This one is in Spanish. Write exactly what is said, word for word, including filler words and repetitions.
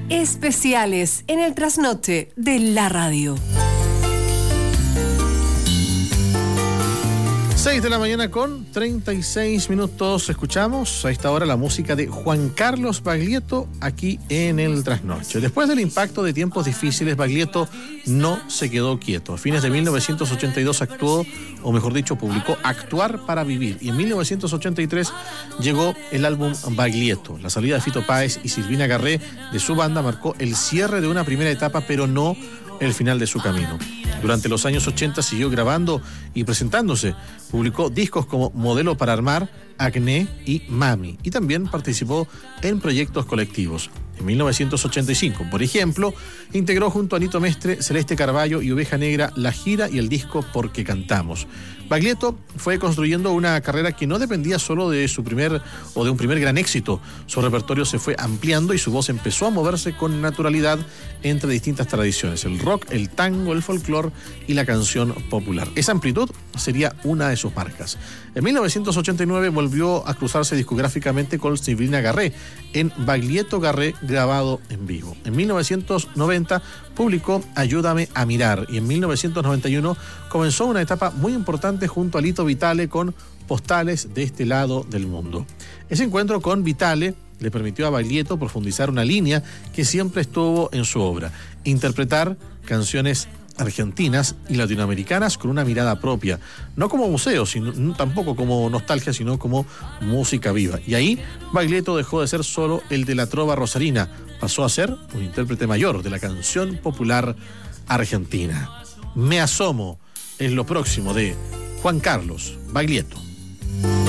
Especiales en el trasnoche de la radio. seis de la mañana con treinta y seis minutos. Escuchamos a esta hora la música de Juan Carlos Baglietto aquí en el Trasnoche. Después del impacto de tiempos difíciles, Baglietto no se quedó quieto. A fines de mil novecientos ochenta y dos actuó, o mejor dicho, publicó Actuar para Vivir. Y en mil novecientos ochenta y tres llegó el álbum Baglietto. La salida de Fito Páez y Silvina Garré de su banda marcó el cierre de una primera etapa, pero no el final de su camino. Durante los años ochenta siguió grabando y presentándose. Publicó discos como Modelo para Armar, Acné y Mami. Y también participó en proyectos colectivos. En mil novecientos ochenta y cinco, por ejemplo, integró junto a Nito Mestre, Celeste Carballo y Oveja Negra la gira y el disco Porque Cantamos. Baglietto fue construyendo una carrera que no dependía solo de su primer o de un primer gran éxito. Su repertorio se fue ampliando y su voz empezó a moverse con naturalidad entre distintas tradiciones: el rock, el tango, el folclore y la canción popular. Esa amplitud sería una de sus marcas. En mil novecientos ochenta y nueve volvió a cruzarse discográficamente con Silvina Garré en Baglietto Garré, grabado en vivo. En mil novecientos noventa publicó Ayúdame a Mirar y en mil novecientos noventa y uno comenzó una etapa muy importante junto a Lito Vitale con Postales de este lado del mundo. Ese encuentro con Vitale le permitió a Baglietto profundizar una línea que siempre estuvo en su obra: interpretar canciones argentinas y latinoamericanas con una mirada propia, no como museo, sino, tampoco como nostalgia, sino como música viva. Y ahí Baglietto dejó de ser solo el de la trova rosarina, pasó a ser un intérprete mayor de la canción popular argentina. Me asomo es lo próximo de Juan Carlos Baglietto.